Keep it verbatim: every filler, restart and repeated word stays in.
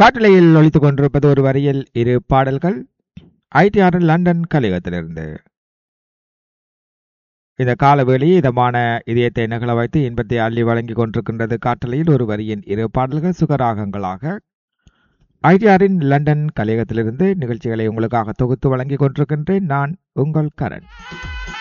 காட்டலையில் ஒலித்துக் கொண்டிருப்பது ஒரு வரியில் இரு பாடல்கள் ஐடிஆர் லண்டன் கலையகத்திலிருந்து. இந்த காலவேளையை இதமான இதயத்தை நகல வைத்து இன்பத்தை அள்ளி வழங்கி கொண்டிருக்கின்றது காட்டலையில் ஒரு வரியின் இரு பாடல்கள் சுகராகங்களாக. ஐடிஆரின் லண்டன் கலையகத்திலிருந்து நிகழ்ச்சிகளை உங்களுக்காக தொகுத்து வழங்கி கொண்டிருக்கின்றேன் நான் உங்கள் கரண்.